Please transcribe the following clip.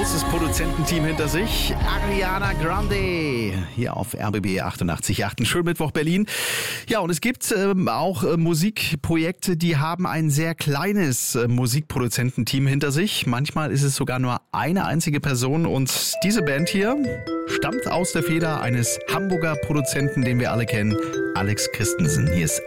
großes Produzententeam hinter sich. Ariana Grande hier auf RBB 88.8. Einen schönen Mittwoch Berlin. Ja, und es gibt auch Musikprojekte, die haben ein sehr kleines Musikproduzententeam hinter sich. Manchmal ist es sogar nur eine einzige Person und diese Band hier stammt aus der Feder eines Hamburger Produzenten, den wir alle kennen, Alex Christensen. Hier ist